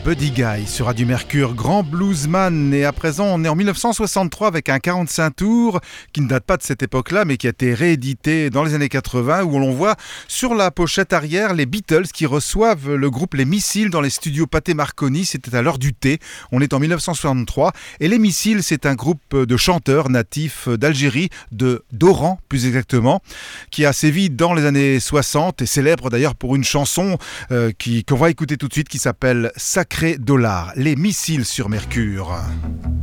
Buddy Guy sur Radio Mercure, grand bluesman. Et à présent, on est en 1963 avec un 45 tours qui ne date pas de cette époque-là, mais qui a été réédité dans les années 80, où l'on voit sur la pochette arrière les Beatles qui reçoivent le groupe Les Missiles dans les studios Pathé Marconi. C'était à l'heure du thé. On est en 1963. Et Les Missiles, c'est un groupe de chanteurs natifs d'Algérie, d'Oran plus exactement, qui a sévi dans les années 60 et célèbre d'ailleurs pour une chanson qu'on va écouter tout de suite qui s'appelle Sacré Dollar, Les Missiles sur Mercure.